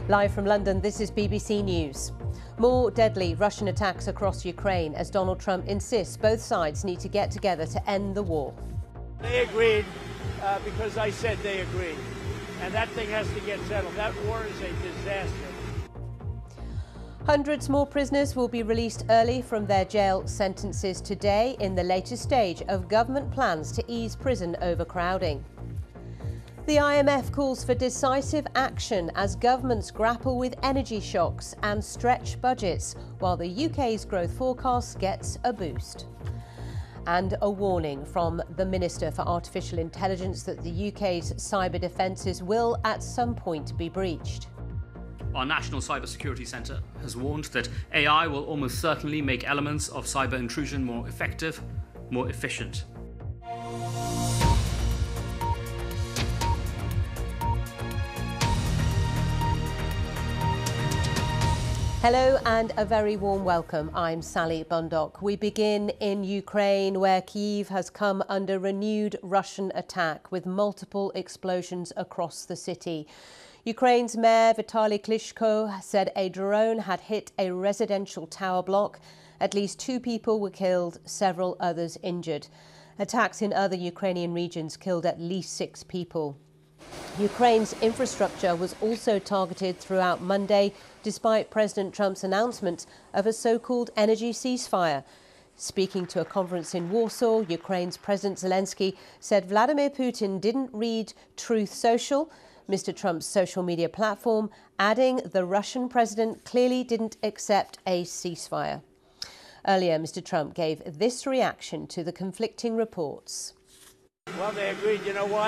Live from London, this is BBC News. More deadly Russian attacks across Ukraine as Donald Trump insists both sides need to get together to end the war. They agreed because I said they agreed. And that thing has to get settled. That war is a disaster. Hundreds more prisoners will be released early from their jail sentences today in the latest stage of government plans to ease prison overcrowding. The IMF calls for decisive action as governments grapple with energy shocks and stretch budgets, while the UK's growth forecast gets a boost. And a warning from the Minister for Artificial Intelligence that the UK's cyber defences will at some point be breached. Our National Cybersecurity Centre has warned that AI will almost certainly make elements of cyber intrusion more effective, more efficient. Hello and a very warm welcome. I'm Sally Bundock. We begin in Ukraine, where Kyiv has come under renewed Russian attack with multiple explosions across the city. Ukraine's Mayor Vitaly Klitschko said a drone had hit a residential tower block. At least 2 people were killed, several others injured. Attacks in other Ukrainian regions killed at least 6 people. Ukraine's infrastructure was also targeted throughout Monday, despite President Trump's announcement of a so-called energy ceasefire. Speaking to a conference in Warsaw, Ukraine's President Zelensky said Vladimir Putin didn't read Truth Social, Mr. Trump's social media platform, adding the Russian president clearly didn't accept a ceasefire. Earlier, Mr. Trump gave this reaction to the conflicting reports. Well, they agreed. You know why?